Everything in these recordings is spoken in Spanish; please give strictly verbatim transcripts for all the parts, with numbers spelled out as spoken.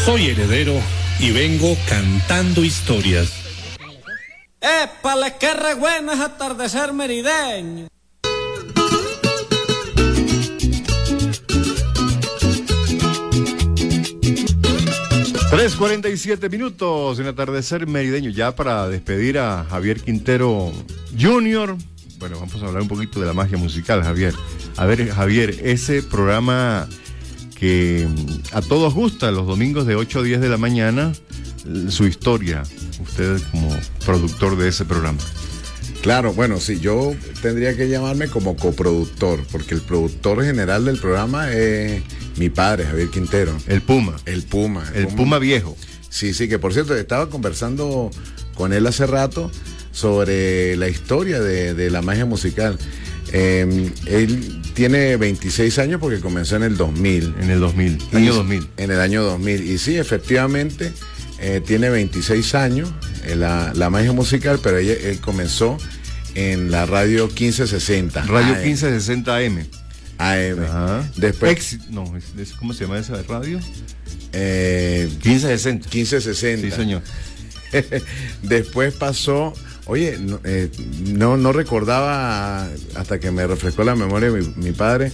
Soy heredero y vengo cantando historias. ¡Épale, qué re bueno es atardecer merideño! tres cuarenta y siete minutos en atardecer merideño, ya para despedir a Javier Quintero junior Bueno, vamos a hablar un poquito de la magia musical, Javier. A ver, Javier, ese programa que a todos gusta, los domingos de ocho a diez de la mañana, su historia, usted como productor de ese programa. Claro, bueno, sí, yo tendría que llamarme como coproductor, porque el productor general del programa es mi padre, Javier Quintero. El Puma. El Puma. El Puma, Puma viejo. Sí, sí, que por cierto, estaba conversando con él hace rato sobre la historia de, de la magia musical. Eh, él tiene veintiséis años porque comenzó en el dos mil. En el dos mil, y, año dos mil. En el año dos mil. Y sí, efectivamente, eh, tiene veintiséis años en la, la magia musical, pero ella, él comenzó en la radio quince sesenta. Radio quince sesenta A M. A M. Ajá. Después. Ex, no, es, es, ¿cómo se llama esa radio? Eh, quince sesenta. quince sesenta. Sí, señor. Después pasó. Oye, no, eh, no, no recordaba hasta que me refrescó la memoria mi, mi padre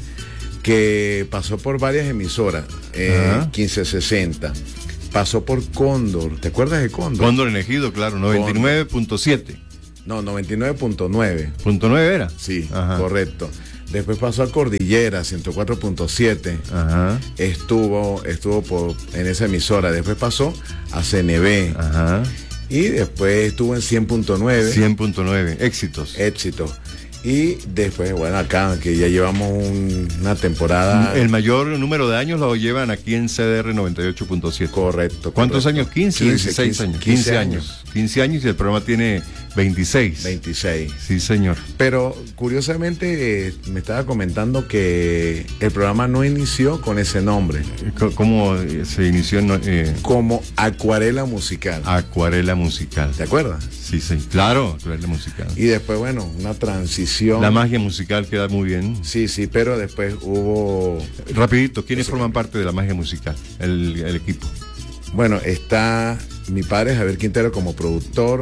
que pasó por varias emisoras. Eh, quince sesenta. Pasó por Cóndor. ¿Te acuerdas de Cóndor? Cóndor en Ejido, claro, noventa y nueve punto siete. No, noventa y nueve punto nueve. ¿Punto nueve era? Sí, ajá, correcto. Después pasó a Cordillera, ciento cuatro punto siete. Ajá. Estuvo, estuvo por, en esa emisora. Después pasó a C N B. Ajá. Y después estuvo en cien punto nueve. cien punto nueve, éxitos. Éxitos. Y después, bueno, acá, que ya llevamos un, una temporada. El mayor número de años lo llevan aquí en C D R noventa y ocho punto siete. Correcto. ¿Cuántos correcto. años? quince, dieciséis años. quince años. quince años y el programa tiene veintiséis. veintiséis. Sí, señor. Pero curiosamente eh, me estaba comentando que el programa no inició con ese nombre. ¿Cómo se inició? Eh, Como Acuarela Musical. Acuarela Musical. ¿Te acuerdas? Sí, sí. Claro, Acuarela Musical. Y después, bueno, una transición. La magia musical queda muy bien. Sí, sí, pero después hubo... Rapidito, ¿quiénes Eso forman parte de la magia musical? El, el equipo. Bueno, está mi padre Javier Quintero como productor.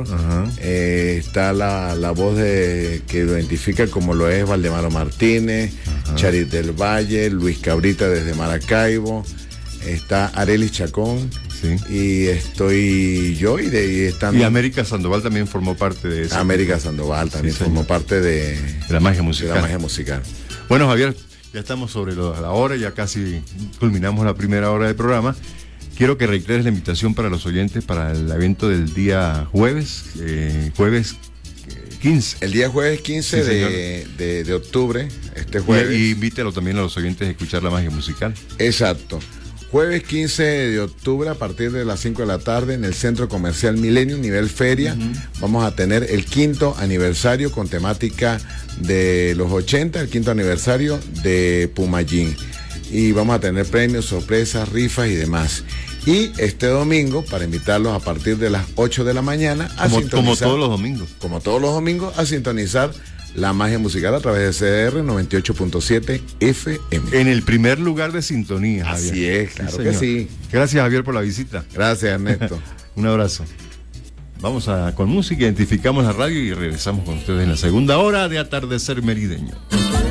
Eh, está la, la voz de que lo identifica como lo es Valdemaro Martínez, Ajá. Charit del Valle, Luis Cabrita desde Maracaibo, está Arelis Chacón. Sí. Y estoy yo y de y están. Y América Sandoval también formó parte de eso. América Sandoval también sí, formó parte de, de la magia musical. De la magia musical. Bueno, Javier, ya estamos sobre lo, la hora, ya casi culminamos la primera hora del programa. Quiero que reiteres la invitación para los oyentes para el evento del día jueves, eh, jueves quince. El día jueves quince sí, de, de, de octubre, este jueves. Y, y invítalo también a los oyentes a escuchar la magia musical. Exacto. Jueves quince de octubre a partir de las cinco de la tarde en el Centro Comercial Milenio, nivel feria. Uh-huh. Vamos a tener el quinto aniversario con temática de los ochenta, el quinto aniversario de Pumallín. Y vamos a tener premios, sorpresas, rifas y demás. Y este domingo, para invitarlos a partir de las ocho de la mañana a como, sintonizar. Como todos los domingos. Como todos los domingos, a sintonizar la magia musical a través de C D R noventa y ocho punto siete F M. En el primer lugar de sintonía, Javier. Así es, claro sí, que sí. Gracias, Javier, por la visita. Gracias, Ernesto. Un abrazo. Vamos a con música, identificamos la radio y regresamos con ustedes en la segunda hora de Atardecer Merideño.